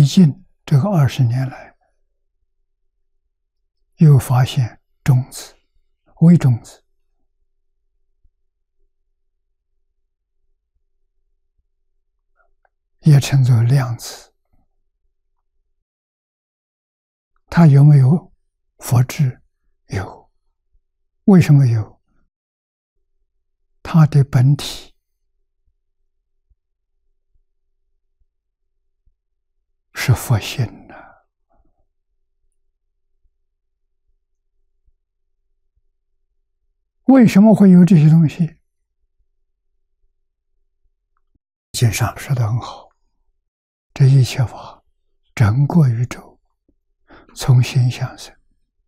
近这个20年来，又发现种子、微种子，也称作量子。它有没有佛智？有。为什么有？它的本体是佛性的。为什么会有这些东西？经上说得很好，这一切法，整个宇宙从心想生，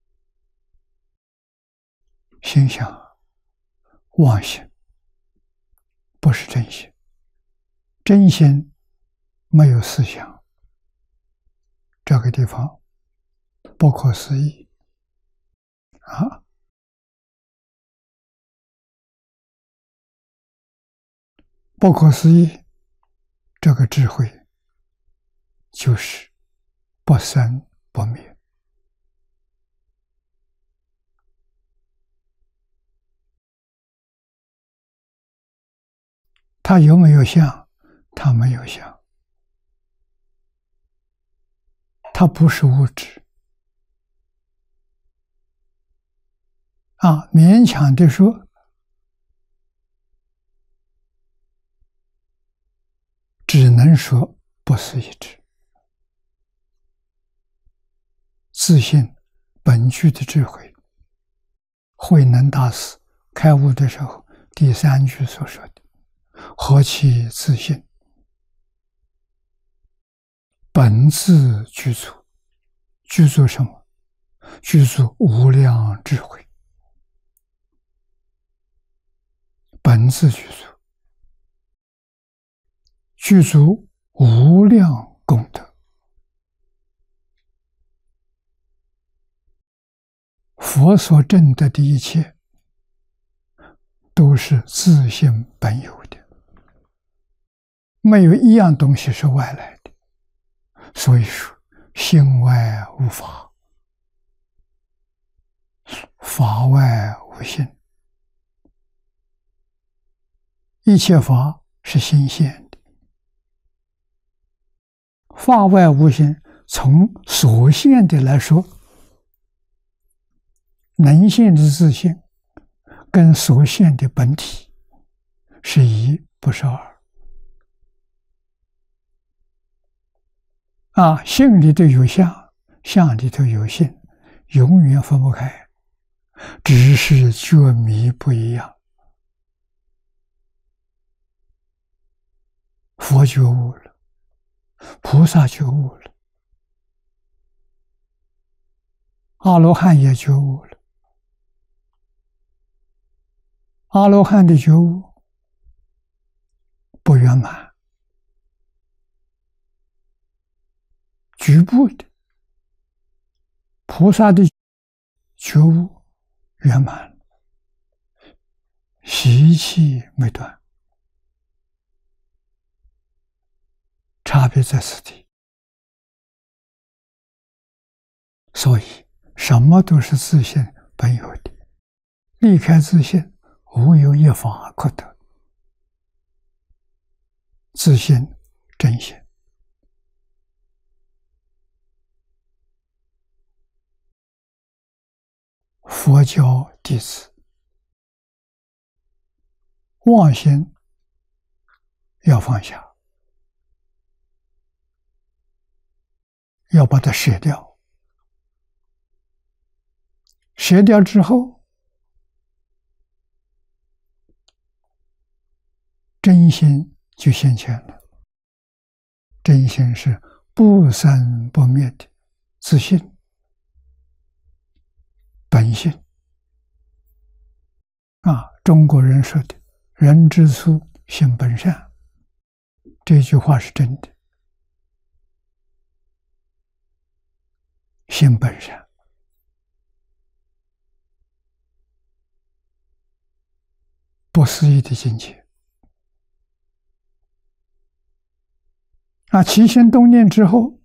心想妄心，不是真心。真心没有思想，这个地方不可思议啊！不可思议，这个智慧就是不生不灭。它有没有相？它没有相，它不是物质啊！勉强的说，只能说不是一致。自信本具的智慧，慧能大师开悟的时候第3句所说的何其自信，本自具足。具足什么？具足无量智慧，本自具足，具足无量功德。佛所证得的一切都是自性本有的，没有一样东西是外来的。所以说性外无法，法外无性。一切法是心现的，法外无性。从所现的来说，能现的自性跟所现的本体是一，不是二。性里头有相，相里头有性，永远分不开，只是觉迷不一样。佛觉悟了，菩萨觉悟了，阿罗汉也觉悟了。阿罗汉的觉悟不圆满，局部的；菩萨的觉悟圆满，习气没断，差别在此地。所以什么都是自性本有的，离开自性，无有一法可得。自性真性，佛教弟子妄心要放下，要把它舍掉。舍掉之后，真心就现前了。真心是不生不灭的自信本性中国人说的人之初性本善，这句话是真的。性本善，不思议的境界。起心动念之后，